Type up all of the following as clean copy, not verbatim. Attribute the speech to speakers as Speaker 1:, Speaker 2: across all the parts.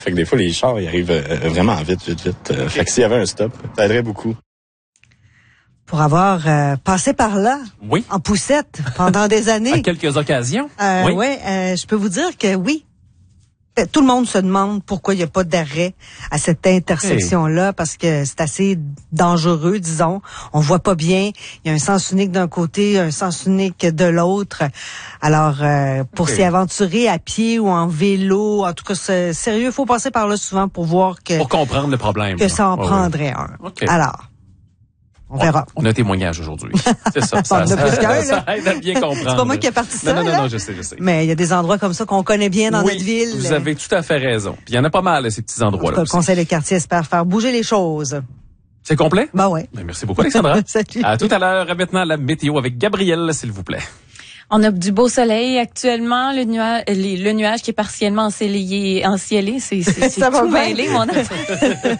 Speaker 1: Fait que des fois, les chars, ils arrivent vraiment vite. Fait que s'il y avait un stop, ça aiderait beaucoup.
Speaker 2: Pour avoir passé par là,
Speaker 3: oui,
Speaker 2: en poussette, pendant des années.
Speaker 3: À quelques occasions.
Speaker 2: Oui, je peux vous dire que oui. Tout le monde se demande pourquoi il n'y a pas d'arrêt à cette intersection-là, parce que c'est assez dangereux, disons. On voit pas bien. Il y a un sens unique d'un côté, un sens unique de l'autre. Alors, pour s'y aventurer à pied ou en vélo, en tout cas, c'est sérieux, il faut passer par là souvent pour voir que...
Speaker 3: Pour comprendre le problème.
Speaker 2: Que ça en prendrait un.
Speaker 3: Okay.
Speaker 2: Alors... On verra.
Speaker 3: On a un témoignage aujourd'hui. C'est ça. ça aide à bien comprendre.
Speaker 2: C'est pas moi qui ai parti ça.
Speaker 3: Non, je sais.
Speaker 2: Mais il y a des endroits comme ça qu'on connaît bien dans notre ville.
Speaker 3: Vous avez tout à fait raison. Puis il y en a pas mal, ces petits endroits-là.
Speaker 2: Le conseil de quartier espère faire bouger les choses.
Speaker 3: C'est complet?
Speaker 2: Ben ouais.
Speaker 3: Ben, merci beaucoup, Alexandra.
Speaker 2: Salut.
Speaker 3: À tout à l'heure. Maintenant, la météo avec Gabrielle, s'il vous plaît.
Speaker 4: On a du beau soleil actuellement, le nuage qui est partiellement encielé, c'est
Speaker 2: ça
Speaker 4: tout mêlé, mon affaire.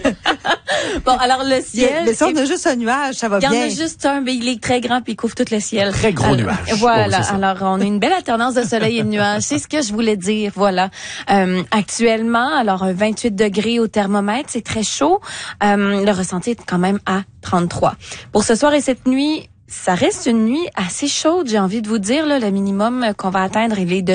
Speaker 4: Bon, alors le ciel...
Speaker 2: Mais si on a juste un nuage, ça va bien.
Speaker 4: Il y en a juste un, mais il est très grand puis il couvre tout le ciel.
Speaker 3: Très gros nuage.
Speaker 4: Voilà, alors on a une belle alternance de soleil et de nuages, c'est ce que je voulais dire, voilà. Actuellement, alors un 28 degrés au thermomètre, c'est très chaud. Le ressenti est quand même à 33. Pour ce soir et cette nuit... Ça reste une nuit assez chaude, j'ai envie de vous dire. Là, le minimum qu'on va atteindre, il est de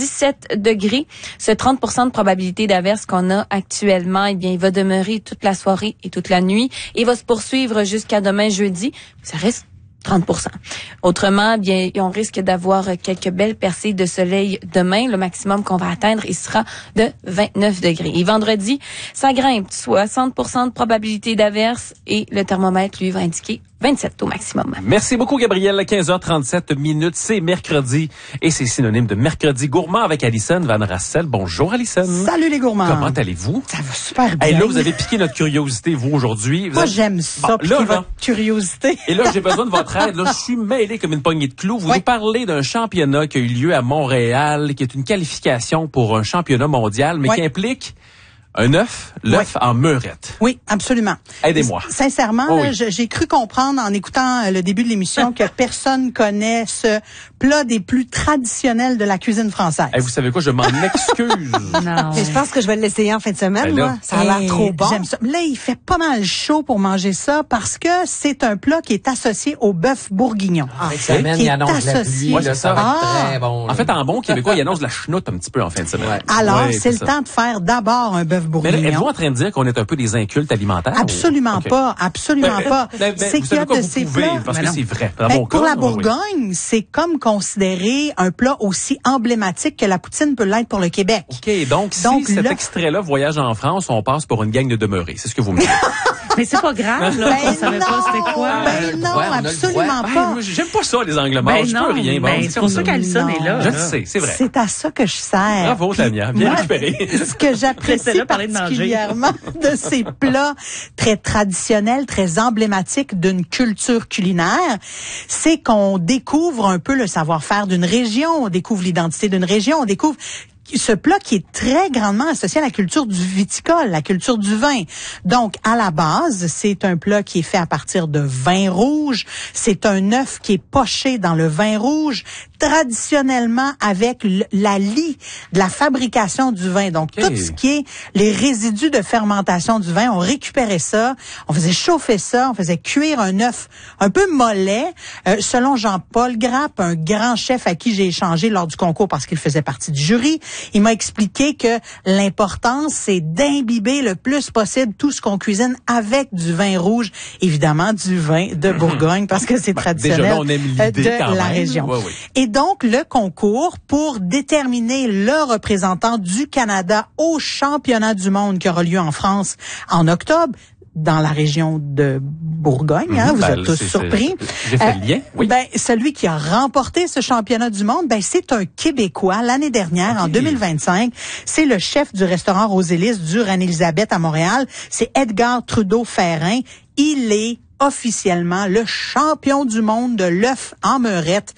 Speaker 4: 17 degrés. Ce 30% de probabilité d'averse qu'on a actuellement, eh bien, il va demeurer toute la soirée et toute la nuit et va se poursuivre jusqu'à demain jeudi. Ça reste 30%. Autrement, bien, on risque d'avoir quelques belles percées de soleil demain. Le maximum qu'on va atteindre, il sera de 29 degrés. Et vendredi, ça grimpe, 60% de probabilité d'averse et le thermomètre, lui, va indiquer 27 au maximum.
Speaker 3: Merci beaucoup, Gabrielle. 15h37 minutes, c'est mercredi et c'est synonyme de mercredi gourmand avec Alison Van Rassel. Bonjour, Alison.
Speaker 5: Salut les gourmands.
Speaker 3: Comment allez-vous?
Speaker 5: Ça va super bien.
Speaker 3: Et là, vous avez piqué notre curiosité, vous, aujourd'hui.
Speaker 5: Moi, j'aime ça, piquer votre curiosité.
Speaker 3: Et là, j'ai besoin de votre aide. Là, je suis mêlé comme une poignée de clous. Vous nous parlez d'un championnat qui a eu lieu à Montréal, qui est une qualification pour un championnat mondial, mais qui implique un œuf, l'œuf en meurette.
Speaker 5: Oui, absolument.
Speaker 3: Aidez-moi.
Speaker 5: Sincèrement, là, j'ai cru comprendre en écoutant le début de l'émission que personne connaît ce plat des plus traditionnels de la cuisine française.
Speaker 3: Hey, vous savez quoi, je m'en excuse.
Speaker 2: Non. Et je pense que je vais l'essayer en fin de semaine, moi. Ça a l'air trop bon.
Speaker 5: J'aime ça. Là, il fait pas mal chaud pour manger ça parce que c'est un plat qui est associé au bœuf bourguignon.
Speaker 6: Cette semaine, il annonce la pluie, là, ça va être très bon.
Speaker 3: En fait, en bon québécois, il annonce la chenoute un petit peu en fin de semaine.
Speaker 5: Ouais. Alors, c'est le temps de faire d'abord un bœuf bourguignon.
Speaker 3: Mais êtes-vous en train de dire qu'on est un peu des incultes alimentaires?
Speaker 5: Absolument pas, absolument pas.
Speaker 3: C'est qu'il y a de ces plats. Parce que c'est vrai.
Speaker 5: Pour la Bourgogne, c'est comme considéré un plat aussi emblématique que la poutine peut l'être pour le Québec.
Speaker 3: OK, donc si cet extrait-là voyage en France, on passe pour une gang de demeurés. C'est ce que vous me dites.
Speaker 7: Mais c'est pas grave, là. On savait pas c'était quoi.
Speaker 5: Non, absolument pas.
Speaker 3: J'aime pas ça, les angles morts. Je peux rien.
Speaker 7: C'est pour ça qu'Alison est là.
Speaker 3: Je sais, c'est vrai.
Speaker 5: C'est à ça que je sers.
Speaker 3: Bravo, Tania. Bien récupéré.
Speaker 5: Ce que j'apprécie particulièrement de ces plats très traditionnels, très emblématiques d'une culture culinaire, c'est qu'on découvre un peu le savoir-faire d'une région, on découvre l'identité d'une région, on découvre ce plat qui est très grandement associé à la culture du viticole, la culture du vin. Donc, à la base, c'est un plat qui est fait à partir de vin rouge. C'est un œuf qui est poché dans le vin rouge, traditionnellement avec la lie de la fabrication du vin. Donc, tout ce qui est les résidus de fermentation du vin, on récupérait ça, on faisait chauffer ça, on faisait cuire un œuf un peu mollet. Selon Jean-Paul Grappe, un grand chef à qui j'ai échangé lors du concours parce qu'il faisait partie du jury, il m'a expliqué que l'importance, c'est d'imbiber le plus possible tout ce qu'on cuisine avec du vin rouge, évidemment du vin de Bourgogne, parce que c'est traditionnel
Speaker 3: déjà, là, on aime l'idée
Speaker 5: de la région.
Speaker 3: Oui.
Speaker 5: Et donc, le concours, pour déterminer le représentant du Canada au championnat du monde qui aura lieu en France en octobre, dans la région de Bourgogne, vous êtes tous surpris.
Speaker 3: J'ai fait le lien. Oui.
Speaker 5: Celui qui a remporté ce championnat du monde, c'est un Québécois l'année dernière, en 2025. C'est le chef du restaurant Rosélis du Reine-Élisabeth à Montréal. C'est Edgar Trudeau-Ferrin. Il est officiellement le champion du monde de l'œuf en meurette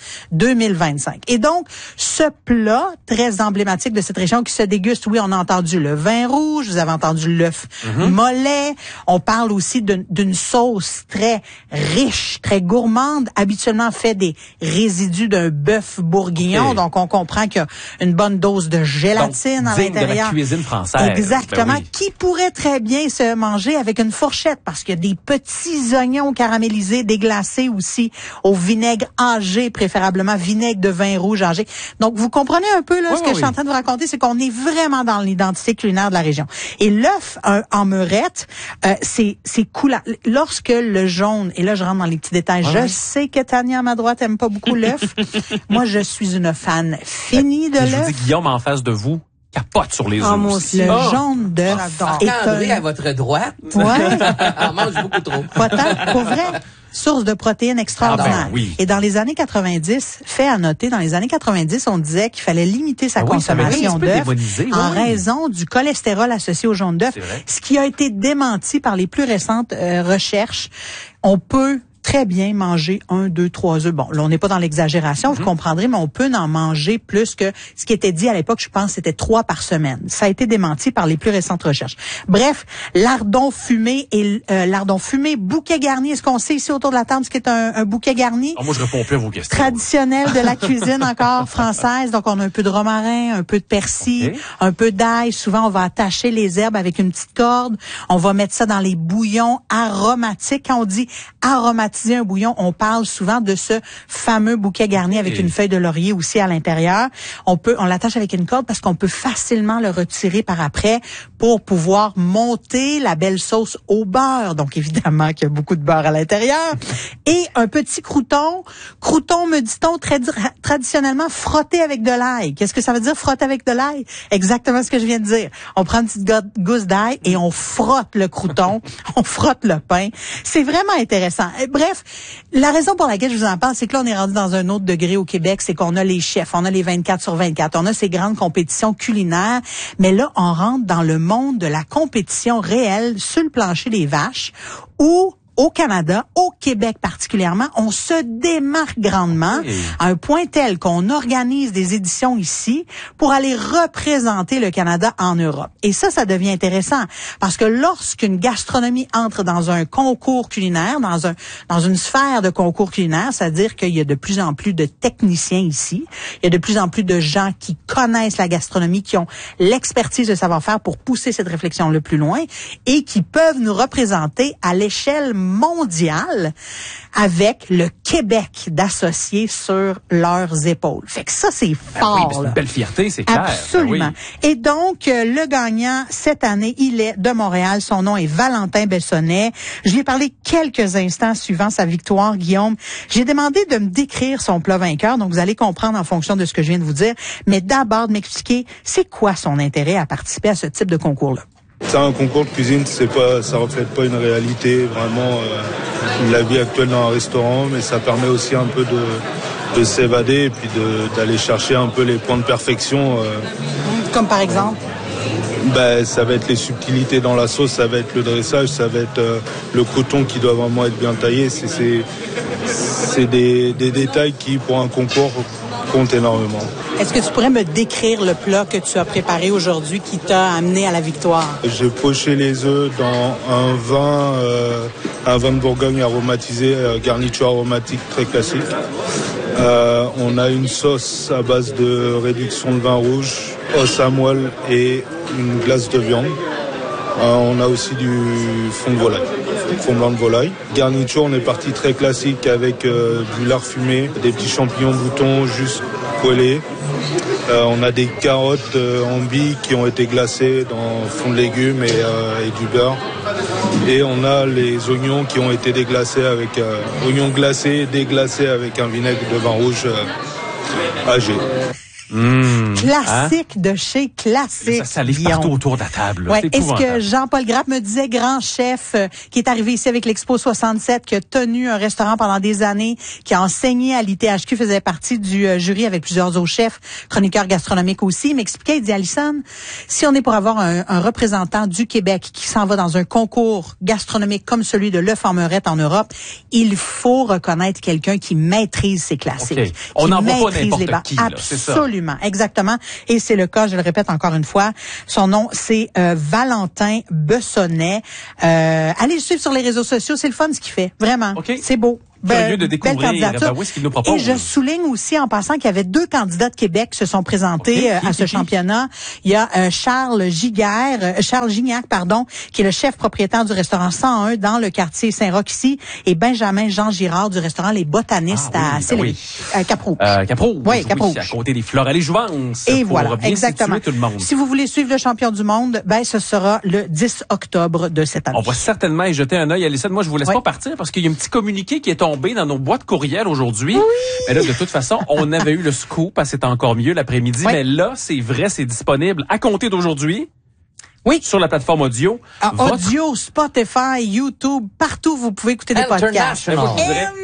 Speaker 5: 2025. Et donc, ce plat très emblématique de cette région qui se déguste, oui, on a entendu le vin rouge, vous avez entendu l'œuf mollet, on parle aussi d'une sauce très riche, très gourmande, habituellement fait des résidus d'un bœuf bourguignon, donc on comprend qu'il y a une bonne dose de gélatine à l'intérieur.
Speaker 3: De la cuisine française.
Speaker 5: Exactement, qui pourrait très bien se manger avec une fourchette, parce qu'il y a des petits oignons caramélisés, déglacés aussi, au vinaigre âgé, préférablement vinaigre de vin rouge âgé. Donc, vous comprenez un peu là ce que je suis en train de vous raconter, c'est qu'on est vraiment dans l'identité culinaire de la région. Et l'œuf en meurette, c'est cool. Lorsque le jaune, et là je rentre dans les petits détails, je sais que Tania à ma droite aime pas beaucoup l'œuf. Moi, je suis une fan finie de l'œuf.
Speaker 3: Je vous dis, Guillaume en face de vous capote sur les œufs.
Speaker 5: Le jaune d'œuf.
Speaker 6: André à votre droite.
Speaker 5: Ouais.
Speaker 6: On mange beaucoup trop.
Speaker 5: Peut-être, pour vrai. Source de protéines extraordinaire.
Speaker 3: Oui.
Speaker 5: Et dans les années 90, fait à noter, dans les années 90, on disait qu'il fallait limiter sa consommation d'œufs en raison du cholestérol associé au jaune d'œuf, ce qui a été démenti par les plus récentes recherches. On peut très bien manger 1, 2, 3 œufs. Bon, là, on n'est pas dans l'exagération, vous comprendrez, mais on peut en manger plus que ce qui était dit à l'époque, je pense, c'était 3 par semaine. Ça a été démenti par les plus récentes recherches. Bref, lardon fumé et bouquet garni. Est-ce qu'on sait ici autour de la table ce qu'est un bouquet garni?
Speaker 3: Moi, je réponds plus à vos questions.
Speaker 5: Traditionnel de la cuisine encore française. Donc, on a un peu de romarin, un peu de persil, un peu d'ail. Souvent, on va attacher les herbes avec une petite corde. On va mettre ça dans les bouillons aromatiques. Quand on dit aromatiser un bouillon, on parle souvent de ce fameux bouquet garni avec une feuille de laurier aussi à l'intérieur. On l'attache avec une corde parce qu'on peut facilement le retirer par après pour pouvoir monter la belle sauce au beurre. Donc, évidemment qu'il y a beaucoup de beurre à l'intérieur. Et un petit croûton. Croûton, me dit-on, traditionnellement frotté avec de l'ail. Qu'est-ce que ça veut dire, frotter avec de l'ail? Exactement ce que je viens de dire. On prend une petite gousse d'ail et on frotte le croûton, on frotte le pain. C'est vraiment intéressant. Bref, la raison pour laquelle je vous en parle, c'est que là, on est rendu dans un autre degré au Québec, c'est qu'on a les chefs, on a les 24/24, on a ces grandes compétitions culinaires, mais là, on rentre dans le monde de la compétition réelle sur le plancher des vaches, où au Canada, au Québec particulièrement, on se démarque grandement à un point tel qu'on organise des éditions ici pour aller représenter le Canada en Europe. Et ça devient intéressant parce que lorsqu'une gastronomie entre dans un concours culinaire, dans une sphère de concours culinaire, c'est-à-dire qu'il y a de plus en plus de techniciens ici, il y a de plus en plus de gens qui connaissent la gastronomie, qui ont l'expertise de savoir-faire pour pousser cette réflexion le plus loin et qui peuvent nous représenter à l'échelle mondiale avec le Québec d'associer sur leurs épaules. Fait que ça, c'est fort.
Speaker 3: Oui, c'est une belle fierté, c'est clair.
Speaker 5: Absolument. Et donc, le gagnant cette année, il est de Montréal. Son nom est Valentin Bessonnet. Je lui ai parlé quelques instants suivant sa victoire, Guillaume. J'ai demandé de me décrire son plat vainqueur, donc vous allez comprendre en fonction de ce que je viens de vous dire. Mais d'abord, de m'expliquer, c'est quoi son intérêt à participer à ce type de concours-là?
Speaker 8: C'est un concours de cuisine, ça reflète pas une réalité vraiment la vie actuelle dans un restaurant, mais ça permet aussi un peu de s'évader et puis d'aller chercher un peu les points de perfection.
Speaker 5: Comme par exemple?
Speaker 8: Ça va être les subtilités dans la sauce, ça va être le dressage, ça va être le coton qui doit vraiment être bien taillé. C'est des détails qui, pour un concours, comptent énormément.
Speaker 5: Est-ce que tu pourrais me décrire le plat que tu as préparé aujourd'hui qui t'a amené à la victoire?
Speaker 8: J'ai poché les œufs dans un vin de Bourgogne aromatisé, garniture aromatique très classique. On a une sauce à base de réduction de vin rouge, os à moelle et une glace de viande. On a aussi du fond de volaille, fond blanc de volaille. Garniture, on est parti très classique avec du lard fumé, des petits champignons boutons juste poêlés. On a des carottes en billes qui ont été glacées dans fond de légumes et du beurre. Et on a les oignons qui ont été déglacés avec oignons glacés, déglacés avec un vinaigre de vin rouge âgé.
Speaker 5: Classique de chez classique.
Speaker 3: Ça livre partout autour de la table.
Speaker 5: Ouais. Et ce que Jean-Paul Grappe me disait, grand chef, qui est arrivé ici avec l'Expo 67, qui a tenu un restaurant pendant des années, qui a enseigné à l'ITHQ, faisait partie du jury avec plusieurs autres chefs, chroniqueurs gastronomiques aussi. Il m'expliquait, il dit, Alison, si on est pour avoir un représentant du Québec qui s'en va dans un concours gastronomique comme celui de l'œuf en meurette en Europe, il faut reconnaître quelqu'un qui maîtrise ses classiques. Okay.
Speaker 3: On n'en voit pas n'importe qui. Là,
Speaker 5: absolument, exactement. Et c'est le cas, je le répète encore une fois. Son nom, c'est Valentin Bessonnet. Allez le suivre sur les réseaux sociaux, c'est le fun ce qu'il fait. Vraiment, c'est beau.
Speaker 3: Curieux de découvrir ce qu'il nous propose.
Speaker 5: Et je souligne aussi en passant qu'il y avait 2 candidats de Québec qui se sont présentés à ce championnat. Il y a Charles Gignac, qui est le chef propriétaire du restaurant 101 dans le quartier Saint-Roch ici, et Benjamin Jean Girard du restaurant Les Botanistes à Cap-Rouge.
Speaker 3: Cap-Rouge.
Speaker 5: Oui, Cap-Rouge.
Speaker 3: À côté des Fleurs à Jouvence.
Speaker 5: Et voilà, exactement.
Speaker 3: Tout le monde.
Speaker 5: Si vous voulez suivre le champion du monde, ce sera le 10 octobre de cette année.
Speaker 3: On va certainement y jeter un œil. Alison, moi, je vous laisse pas partir parce qu'il y a un petit communiqué qui est tombé dans nos boîtes courriel aujourd'hui. Oui. Mais là, de toute façon, on avait eu le scoop, c'était encore mieux l'après-midi. Oui. Mais là, c'est vrai, c'est disponible à compter d'aujourd'hui.
Speaker 5: Oui.
Speaker 3: Sur la plateforme audio.
Speaker 5: Audio, Spotify, YouTube, partout vous pouvez écouter des podcasts.
Speaker 3: Moi,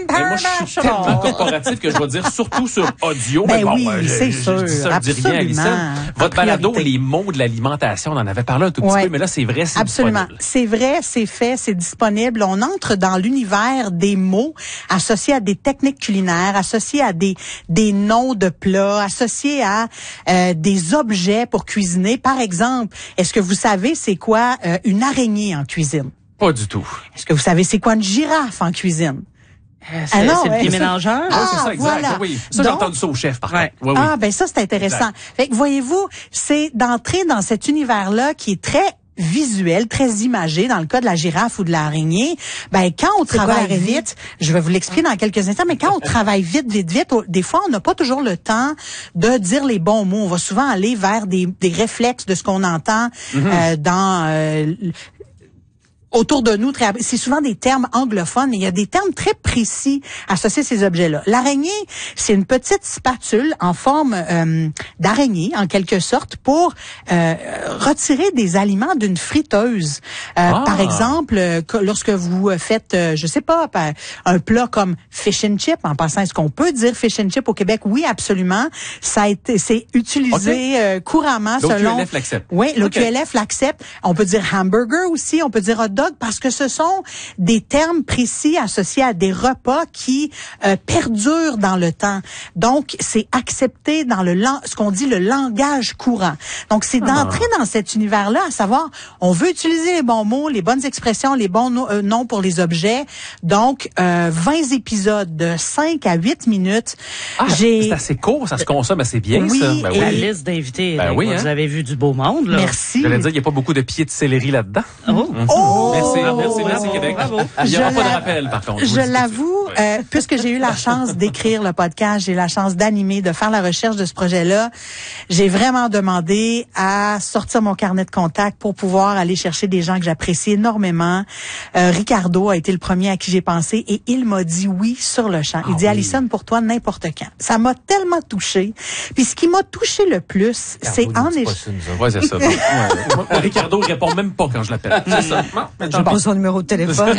Speaker 3: je suis tellement corporatif que je vais dire surtout sur audio.
Speaker 5: Mais oui, c'est sûr.
Speaker 3: Je dis ça, je dis rien, Alison. Votre balado, les mots de l'alimentation, on en avait parlé un tout petit peu, mais là, c'est vrai, c'est
Speaker 5: absolument.
Speaker 3: disponible.
Speaker 5: C'est vrai, c'est fait, c'est disponible. On entre dans l'univers des mots associés à des techniques culinaires, associés à des noms de plats, associés à des objets pour cuisiner. Par exemple, est-ce que vous savez c'est quoi une araignée en cuisine?
Speaker 3: Pas du tout.
Speaker 5: Est-ce que vous savez c'est quoi une girafe en cuisine?
Speaker 7: C'est le pied mélangeur?
Speaker 3: Oui, c'est ça, exact. Voilà. Oui. Ça, j'ai entendu ça au chef, par contre. Oui, oui.
Speaker 5: Ça, c'est intéressant. Fait que, voyez-vous, c'est d'entrer dans cet univers-là qui est très visuel, très imagé, dans le cas de la girafe ou de l'araignée. Quand on travaille vite, je vais vous l'expliquer dans quelques instants, mais quand on travaille vite, des fois, on n'a pas toujours le temps de dire les bons mots. On va souvent aller vers des réflexes de ce qu'on entend autour de nous. C'est souvent des termes anglophones, mais il y a des termes très précis associés à ces objets-là. L'araignée, c'est une petite spatule en forme d'araignée, en quelque sorte, pour retirer des aliments d'une friteuse. Par exemple, lorsque vous faites, un plat comme fish and chip, en passant, est-ce qu'on peut dire fish and chip au Québec? Oui, absolument. C'est utilisé couramment selon...
Speaker 3: L'OQLF l'accepte.
Speaker 5: Oui, l'OQLF l'accepte. On peut dire hamburger aussi, on peut dire hot dog, parce que ce sont des termes précis associés à des repas qui perdurent dans le temps. Donc, c'est accepté dans ce qu'on dit le langage courant. Donc, c'est d'entrer dans cet univers-là, à savoir, on veut utiliser les bons mots, les bonnes expressions, les bons noms pour les objets. Donc, 20 épisodes de 5 à 8 minutes.
Speaker 3: C'est assez court, ça se consomme assez bien, ça.
Speaker 7: La liste d'invités, vous avez vu du beau monde, là.
Speaker 5: Merci.
Speaker 3: J'allais dire, il n'y a pas beaucoup de pieds de céleri là-dedans. Merci, Québec.
Speaker 7: Bravo.
Speaker 3: Il n'y aura pas de rappel, par contre.
Speaker 5: Je l'avoue, puisque j'ai eu la chance d'écrire le podcast, j'ai eu la chance d'animer, de faire la recherche de ce projet-là, j'ai vraiment demandé à sortir mon carnet de contact pour pouvoir aller chercher des gens que j'apprécie énormément. Ricardo a été le premier à qui j'ai pensé et il m'a dit oui sur le champ. Il dit, Alison, pour toi, n'importe quand. Ça m'a tellement touchée. Puis ce qui m'a touché le plus, c'est en échange.
Speaker 3: Ouais, c'est ça. Ricardo répond même pas quand je l'appelle. C'est ça.
Speaker 2: J'ai pas son numéro de téléphone.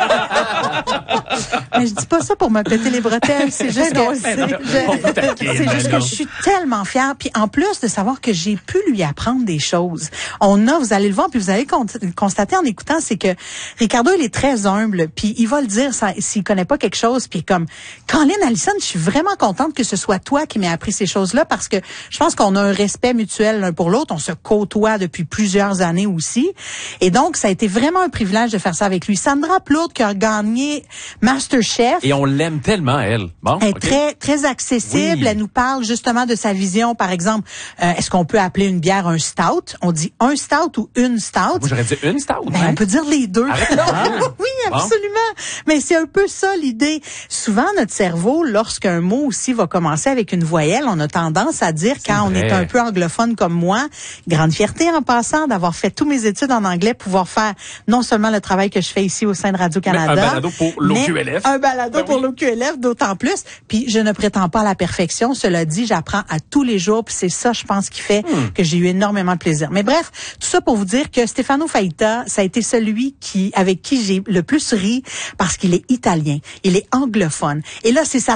Speaker 5: Mais je dis pas ça pour me péter les bretelles, c'est juste que je suis tellement fière. Puis en plus de savoir que j'ai pu lui apprendre des choses. Vous allez le voir, puis vous allez constater en écoutant, c'est que Ricardo, il est très humble, puis il va le dire s'il connaît pas quelque chose, puis comme Colin, Alison, je suis vraiment contente que ce soit toi qui m'aies appris ces choses-là, parce que je pense qu'on a un respect mutuel l'un pour l'autre, on se côtoie depuis plusieurs années aussi, et donc ça a été vraiment un privilège de faire ça avec lui. Sandra Plourde, qui a gagné MasterChef.
Speaker 3: Et on l'aime tellement, elle. Bon,
Speaker 5: elle est très, très accessible. Oui. Elle nous parle justement de sa vision. Par exemple, est-ce qu'on peut appeler une bière un stout? On dit un stout ou une stout?
Speaker 3: Moi, j'aurais dit une stout.
Speaker 5: On peut dire les deux. Oui, absolument. Mais c'est un peu ça l'idée. Souvent, notre cerveau, lorsqu'un mot aussi va commencer avec une voyelle, on a tendance à dire, quand on est un peu anglophone comme moi, grande fierté en passant d'avoir fait tous mes études en anglais, pouvoir faire non seulement le travail que je fais ici au sein de Radio-Canada.
Speaker 3: Un balado pour l'OQLF.
Speaker 5: Un balado pour l'OQLF, d'autant plus. Puis je ne prétends pas à la perfection. Cela dit, j'apprends à tous les jours. Puis c'est ça, je pense, qui fait que j'ai eu énormément de plaisir. Mais bref, tout ça pour vous dire que Stefano Faita, ça a été celui avec qui j'ai le plus ri parce qu'il est italien. Il est anglophone. Et là, c'est sa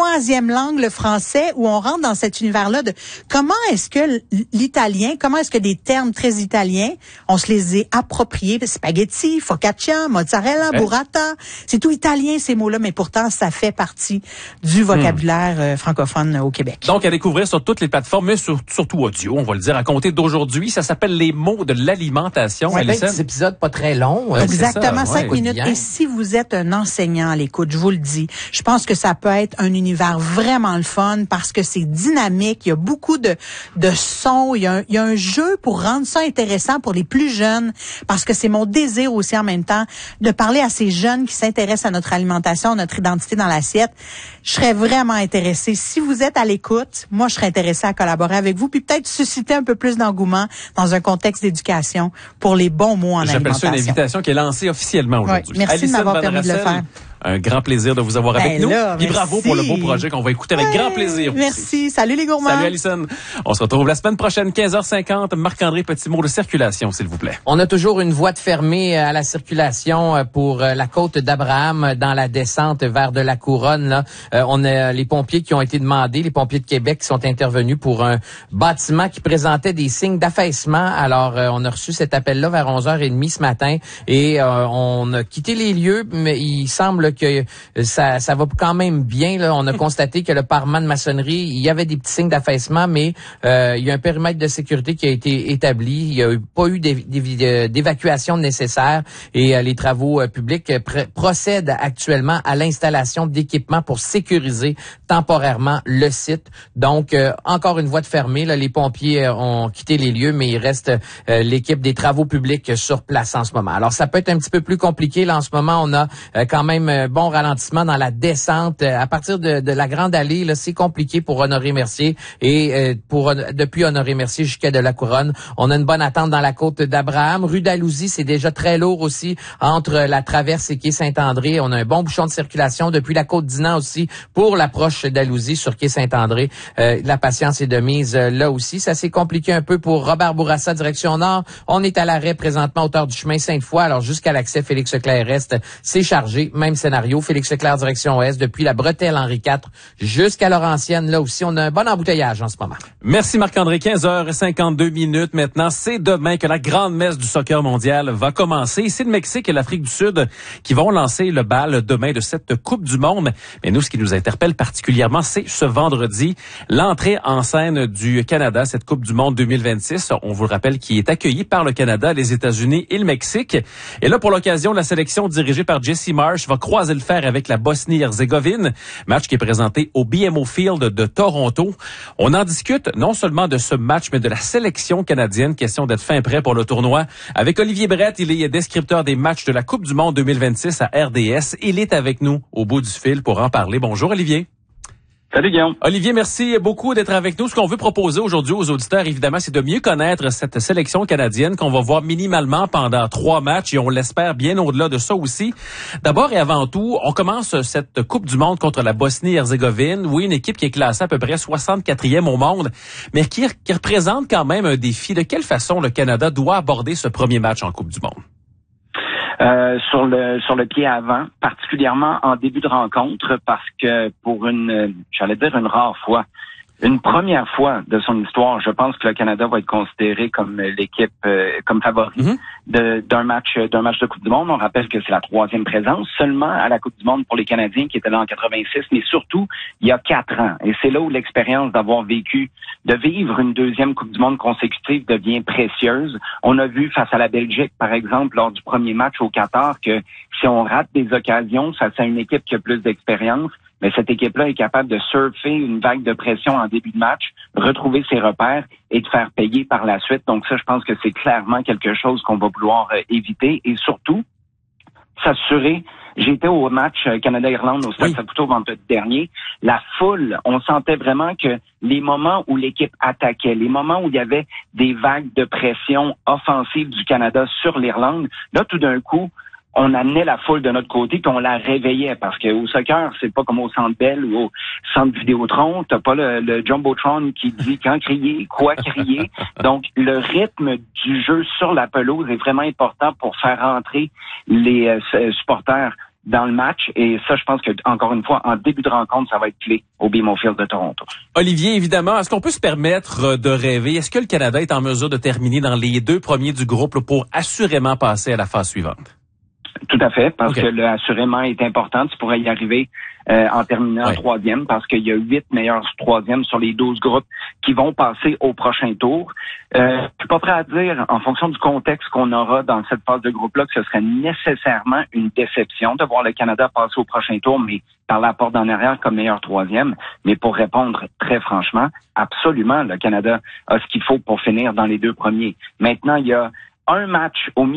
Speaker 5: 3e langue, le français, où on rentre dans cet univers-là de comment est-ce que l'italien, comment est-ce que des termes très italiens, on se les est appropriés, spaghetti, focaccia, mozzarella, burrata, c'est tout italien ces mots-là, mais pourtant ça fait partie du vocabulaire francophone au Québec.
Speaker 3: Donc à découvrir sur toutes les plateformes, mais surtout audio, on va le dire, à compter d'aujourd'hui, ça s'appelle Les mots de l'alimentation.
Speaker 6: Ouais, des épisodes pas très longs.
Speaker 5: Exactement, 5 minutes. Et si vous êtes un enseignant à l'écoute, je vous le dis, je pense que ça peut être un univers vraiment le fun parce que c'est dynamique, il y a beaucoup de sons, il y a un jeu pour rendre ça intéressant pour les plus jeunes parce que c'est mon désir aussi en même temps de parler à ces jeunes qui s'intéressent à notre alimentation, à notre identité dans l'assiette. Je serais vraiment intéressée. Si vous êtes à l'écoute, moi je serais intéressée à collaborer avec vous puis peut-être susciter un peu plus d'engouement dans un contexte d'éducation pour les bons mots en alimentation.
Speaker 3: J'appelle ça une invitation qui est lancée officiellement aujourd'hui.
Speaker 5: Oui, merci de m'avoir permis de le faire.
Speaker 3: Un grand plaisir de vous avoir avec nous. Puis bravo pour le beau projet qu'on va écouter avec grand plaisir.
Speaker 5: Merci. Aussi. Salut les gourmands.
Speaker 3: Salut Alison. On se retrouve la semaine prochaine, 15h50. Marc-André, petit mot de circulation, s'il vous plaît.
Speaker 6: On a toujours une voie de fermée à la circulation pour la côte d'Abraham dans la descente vers de la Couronne. Là. On a les pompiers qui ont été demandés, les pompiers de Québec qui sont intervenus pour un bâtiment qui présentait des signes d'affaissement. Alors, on a reçu cet appel-là vers 11h30 ce matin et on a quitté les lieux, mais il semble que ça va quand même bien. Là. On a constaté que le parement de maçonnerie, il y avait des petits signes d'affaissement, mais il y a un périmètre de sécurité qui a été établi. Il n'y a pas eu d'évacuation nécessaire et les travaux publics procèdent actuellement à l'installation d'équipements pour sécuriser temporairement le site. Donc, encore une voie de fermée. Là, les pompiers ont quitté les lieux, mais il reste l'équipe des travaux publics sur place en ce moment. Alors, ça peut être un petit peu plus compliqué. Là, en ce moment, on a quand même bon ralentissement dans la descente. À partir de la Grande Allée, là, c'est compliqué pour Honoré-Mercier et depuis Honoré-Mercier jusqu'à de la Couronne. On a une bonne attente dans la côte d'Abraham. Rue d'Alousie, c'est déjà très lourd aussi entre la Traverse et quai Saint-André. On a un bon bouchon de circulation depuis la côte d'Inan aussi pour l'approche d'Alousie sur quai Saint-André. La patience est de mise là aussi. Ça s'est compliqué un peu pour Robert Bourassa, direction nord. On est à l'arrêt présentement hauteur du chemin Sainte-Foy. Alors jusqu'à l'accès Félix-Leclerc-Est, c'est chargé. Même scénario, Félix-Leclerc direction ouest depuis la bretelle Henri IV jusqu'à Laurentienne. Là aussi, on a un bon embouteillage en ce moment.
Speaker 3: Merci Marc-André. 15h52 maintenant. C'est demain que la grande messe du soccer mondial va commencer. C'est le Mexique et l'Afrique du Sud qui vont lancer le bal demain de cette Coupe du Monde. Mais nous, ce qui nous interpelle particulièrement, c'est ce vendredi, l'entrée en scène du Canada, cette Coupe du Monde 2026. On vous le rappelle, qui est accueillie par le Canada, les États-Unis et le Mexique. Et là, pour l'occasion, la sélection dirigée par Jesse Marsh va croiser le fer avec la Bosnie-Herzégovine. Match qui est présenté au BMO Field de Toronto. On en discute non seulement de ce match, mais de la sélection canadienne. Question d'être fin prêt pour le tournoi. Avec Olivier Brett, il est descripteur des matchs de la Coupe du Monde 2026 à RDS. Il est avec nous au bout du fil pour en parler. Bonjour Olivier.
Speaker 9: Salut Guillaume.
Speaker 3: Olivier, merci beaucoup d'être avec nous. Ce qu'on veut proposer aujourd'hui aux auditeurs, évidemment, c'est de mieux connaître cette sélection canadienne qu'on va voir minimalement pendant 3 matchs et on l'espère bien au-delà de ça aussi. D'abord et avant tout, on commence cette Coupe du Monde contre la Bosnie-Herzégovine. Oui, une équipe qui est classée à peu près 64e au monde, mais qui représente quand même un défi. De quelle façon le Canada doit aborder ce premier match en Coupe du Monde?
Speaker 9: Sur le pied avant, particulièrement en début de rencontre, parce que pour une rare fois, une première fois de son histoire, je pense que le Canada va être considéré comme l'équipe, comme favori d'un match de Coupe du Monde. On rappelle que c'est la 3e présence seulement à la Coupe du Monde pour les Canadiens qui étaient là en 86, mais surtout il y a 4 ans. Et c'est là où l'expérience de vivre une 2e Coupe du Monde consécutive devient précieuse. On a vu face à la Belgique, par exemple, lors du premier match au Qatar, que si on rate des occasions face à une équipe qui a plus d'expérience, mais cette équipe-là est capable de surfer une vague de pression en début de match, retrouver ses repères et de faire payer par la suite. Donc ça, je pense que c'est clairement quelque chose qu'on va vouloir éviter et surtout s'assurer. J'étais au match Canada-Irlande au Stade Saputo vendredi dernier. La foule, on sentait vraiment que les moments où l'équipe attaquait, les moments où il y avait des vagues de pression offensive du Canada sur l'Irlande, là, tout d'un coup, on amenait la foule de notre côté puis on la réveillait parce que au soccer, c'est pas comme au Centre Bell ou au Centre Vidéotron, t'as pas le Jumbotron qui dit quand crier, quoi crier. Donc le rythme du jeu sur la pelouse est vraiment important pour faire rentrer les supporters dans le match. Et ça, je pense que encore une fois, en début de rencontre, ça va être clé au BMO Field de Toronto.
Speaker 3: Olivier, évidemment, est-ce qu'on peut se permettre de rêver? Est-ce que le Canada est en mesure de terminer dans les 2 premiers du groupe là, pour assurément passer à la phase suivante?
Speaker 9: Tout à fait, parce que le assurément est important. Tu pourrais y arriver en terminant 3e, parce qu'il y a 8 meilleurs 3e sur les 12 groupes qui vont passer au prochain tour. Je suis pas prêt à dire, en fonction du contexte qu'on aura dans cette phase de groupe-là, que ce serait nécessairement une déception de voir le Canada passer au prochain tour, mais par la porte d'en arrière comme meilleur 3e. Mais pour répondre très franchement, absolument, le Canada a ce qu'il faut pour finir dans les 2 premiers. Maintenant, il y a un match au